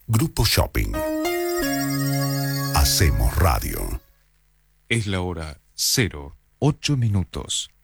Grupo Shopping. Hacemos radio. Es la hora 0:08.